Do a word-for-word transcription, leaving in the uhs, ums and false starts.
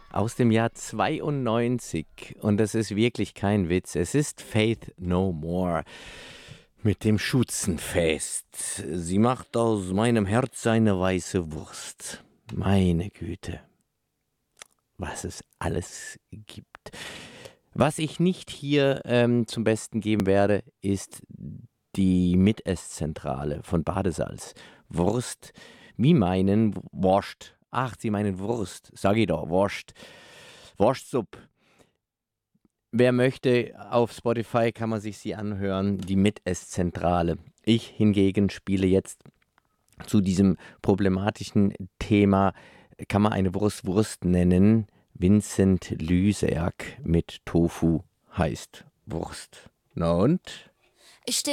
Aus dem Jahr zweiundneunzig. Und das ist wirklich kein Witz. Es ist Faith No More mit dem Schützenfest. Sie macht aus meinem Herz eine weiße Wurst. Meine Güte, was es alles gibt. Was ich nicht hier ähm, zum Besten geben werde, ist die Mitesszentrale von Badesalz. Wurst, wie meinen Wurst. Ach, Sie meinen Wurst, sag ich doch, Wurst. Wurstsuppe. Wer möchte, auf Spotify kann man sich sie anhören, die Mitesszentrale. Ich hingegen spiele jetzt zu diesem problematischen Thema, kann man eine Wurst Wurst nennen, Vincent Lyserg mit Tofu heißt Wurst. Na und? Ich